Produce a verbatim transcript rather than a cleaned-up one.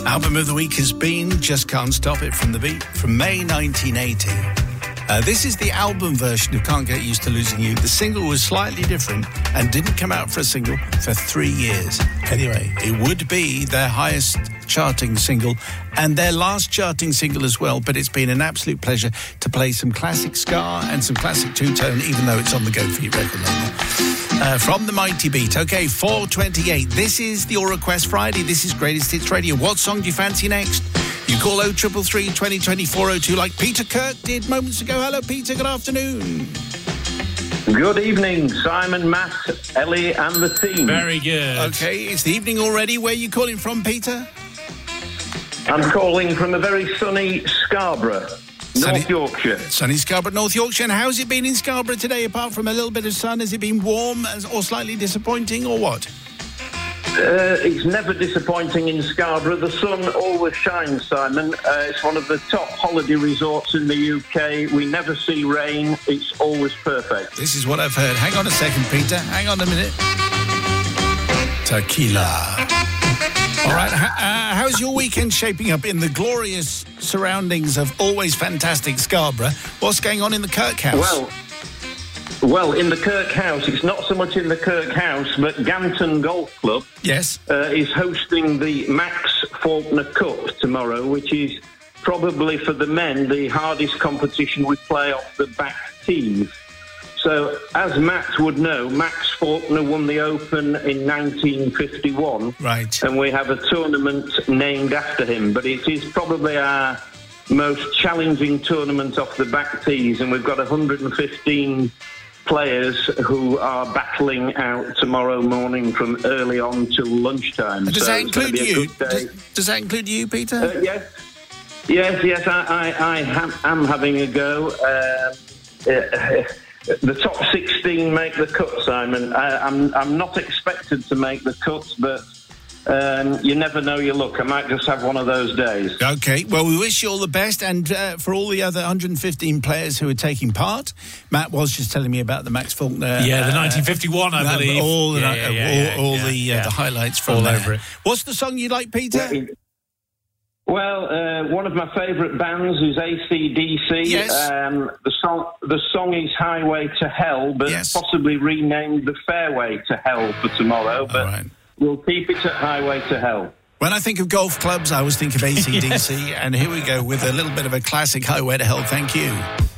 Album of the week has been Just Can't Stop It from the Beat from May nineteen eighty. Uh, this is the album version of Can't Get Used to Losing You. The single was slightly different and didn't come out for a single for three years. Anyway, it would be their highest charting single and their last charting single as well, but it's been an absolute pleasure to play some classic ska and some classic two-tone, even though it's on the Go For You record label. Uh, from the Mighty Beat. Okay, four twenty-eight. This is the All Request Friday. This is Greatest Hits Radio. What song do you fancy next? You call oh triple three, twenty, twenty-four oh two like Peter Kirk did moments ago. Hello, Peter. Good afternoon. Good evening, Simon, Matt, Ellie and the team. Very good. Okay, it's the evening already. Where are you calling from, Peter? I'm calling from a very sunny Scarborough, Sunny, North Yorkshire. Sunny Scarborough, North Yorkshire. And how's it been in Scarborough today, apart from a little bit of sun? Has it been warm or slightly disappointing, or what? Uh, it's never disappointing in Scarborough. The sun always shines, Simon. Uh, it's one of the top holiday resorts in the U K. We never see rain. It's always perfect. This is what I've heard. Hang on a second, Peter. Hang on a minute. Tequila. All right. H- uh, how's your weekend shaping up in the glorious surroundings of always fantastic Scarborough? What's going on in the Kirk House? Well... Well, in the Kirk House, it's not so much in the Kirk House, but Ganton Golf Club yes. uh, is hosting the Max Faulkner Cup tomorrow, which is probably for the men the hardest competition we play off the back tees. So, as Matt would know, Max Faulkner won the Open in nineteen fifty-one. Right. And we have a tournament named after him, but it is probably our most challenging tournament off the back tees, and we've got one hundred fifteen players who are battling out tomorrow morning from early on till lunchtime. Does so that include you? Does, does that include you, Peter? Uh, yes, yes, yes. I, I, I ham, am having a go. Uh, uh, the top sixteen make the cut, Simon. I, I'm, I'm not expected to make the cut, but Um, you never know your luck. I might just have one of those days. Okay, well, we wish you all the best, and uh, for all the other one hundred fifteen players who are taking part. Matt was just telling me about the Max Faulkner. Yeah, the uh, nineteen fifty-one, I believe. All, the, yeah, yeah, yeah, all, yeah, all yeah, the, uh, yeah. the highlights from all there. over it. What's the song you like, Peter? Well, uh, one of my favourite bands is A C D C. Yes. Um, the song, the song is Highway to Hell, but yes. possibly renamed the Fairway to Hell for tomorrow. But right. We'll keep it at Highway to Hell. When I think of golf clubs, I always think of A C D C, and here we go with a little bit of a classic Highway to Hell. Thank you.